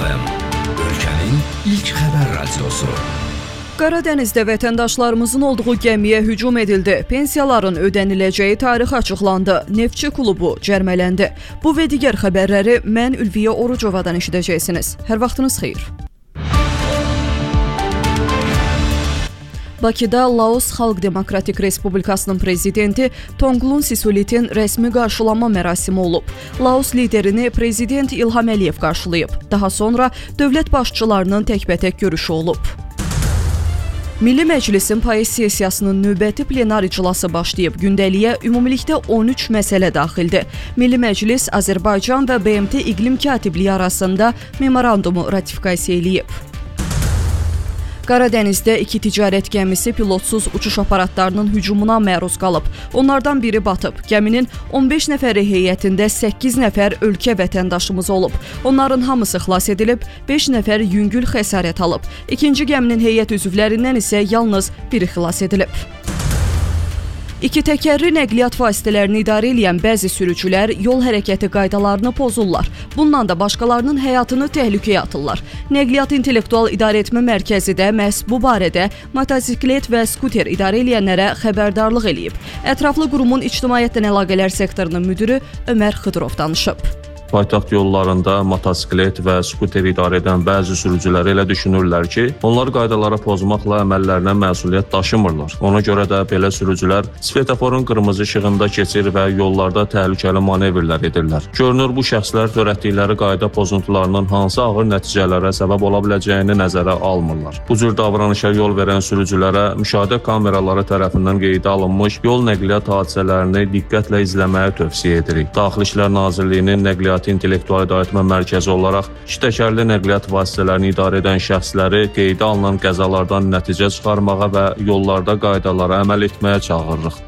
FM, ölkənin ilk xəbər radiosu. Qaradənizdə vətəndaşlarımızın olduğu gəmiyə hücum edildi. Pensiyaların ödəniləcəyi tarix açıqlandı. Neftçi klubu cərmələndi. Bu və digər xəbərləri mən Ülviyə Orucovadan eşidəcəksiniz. Hər vaxtınız xeyir. Bakıda Laos Xalq Demokratik Respublikasının prezidenti Tonglun Sisulitin rəsmi qarşılama mərasimi olub. Laos liderini prezident İlham Əliyev qarşılayıb. Daha sonra dövlət başçılarının təkbətək görüşü olub. Milli Məclisin payız sessiyasının növbəti plenar iclası başlayıb. Gündəliyə ümumilikdə 13 məsələ daxildir. Milli Məclis Azərbaycan və BMT İqlim Katibliyi arasında memorandumu ratifikasiya eləyib. Qaradənizdə 2 ticarət gəmisi pilotsuz uçuş aparatlarının hücumuna məruz qalıb. Onlardan biri batıb. Gəminin 15 nəfəri heyətində 8 nəfər ölkə vətəndaşımız olub. Onların hamısı xilas edilib, 5 nəfər yüngül xəsarət alıb. İkinci gəminin heyət üzvlərindən isə yalnız biri xilas edilib. 2 təkərli nəqliyyat vasitələrini idarə edən bəzi sürücülər yol hərəkəti qaydalarını pozurlar. Bundan da başqalarının həyatını təhlükəyə atırlar. Nəqliyyat İntellektual İdarəetmə Mərkəzi də məhz bu barədə motosiklet və skuter idarə edənlərə xəbərdarlıq eləyib. Ətraflı qurumun ictimaiyyətlə əlaqələr sektorunun müdiri Ömər Xıdırov danışıb. Paytaxt yollarında motosiklet və skuter idarə edən bəzi sürücülər elə düşünürlər ki, onlar qaydaları pozmaqla əməllərinə məsuliyyət daşımırlar. Ona görə də belə sürücülər svetoforun qırmızı işığında keçir və yollarda təhlükəli manevrlər edirlər. Görünür, bu şəxslər törətdikləri qayda pozuntularının hansı ağır nəticələrə səbəb ola biləcəyini nəzərə almırlar. Bu cür davranışa yol verən sürücülərə müşahidə kameraları tərəfindən qeydə alınmış yol nəqliyyat hadisələrini diqqətlə izləməyi tövsiyə edirik. Daxili İşlər Nazirliyinin Nəqliyyat İntellektual İdarəetmə Mərkəzi olaraq iştəkərli nəqliyyat vasitələrini idarə edən şəxsləri qeydə alınan qəzalardan nəticə çıxarmağa və yollarda qaydalara əməl etməyə çağırırıq.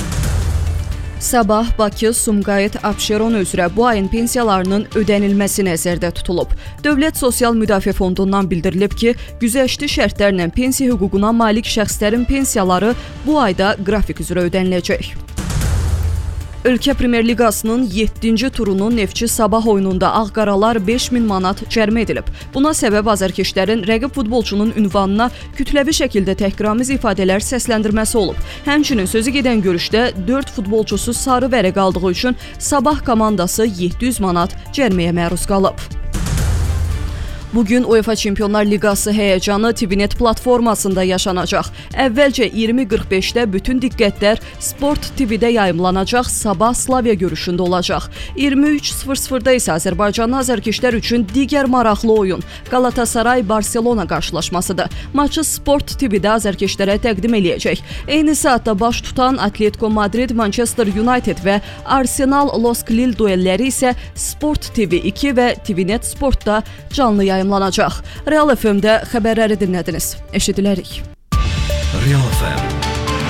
Sabah Bakı, Sumqayıt, Abşeron üzrə bu ayın pensiyalarının ödənilməsi nəzərdə tutulub. Dövlət Sosial Müdafiə Fondundan bildirilib ki, güzəştli şərtlərlə pensiya hüququna malik şəxslərin pensiyaları bu ayda qrafik üzrə ödəniləcək. Ölkə Premyer Liqasının 7-ci turunun Neftçi Sabah oyununda Ağqaralar 5000 manat cərimə edilib. Buna səbəb azarkeşlərin rəqib futbolçunun ünvanına kütləvi şəkildə təhqiramiz ifadələr səsləndirməsi olub. Həmçinin sözü gedən görüşdə 4 futbolçusu sarı vərəq aldığı üçün Sabah komandası 700 manat cəriməyə məruz qalıb. Bugün UEFA Çempionlar Liqası həyəcanı TVNet platformasında yaşanacaq. Əvvəlcə 20:45-də bütün diqqətlər Sport TV-də yayımlanacaq, Sabah Slavia görüşündə olacaq. 23:00-da isə Azərbaycanlı azarkeşlər üçün digər maraqlı oyun Galatasaray-Barselona qarşılaşmasıdır. Maçı Sport TV-də azarkeşlərə təqdim eləyəcək. Eyni saatda baş tutan Atletico Madrid, Manchester United və Arsenal-Los Lille duelləri isə Sport TV 2 və TVNet Sportda canlı yayımlanacaq. Real FM-də xəbərləri dinlədiniz. Eşidilərik. Real FM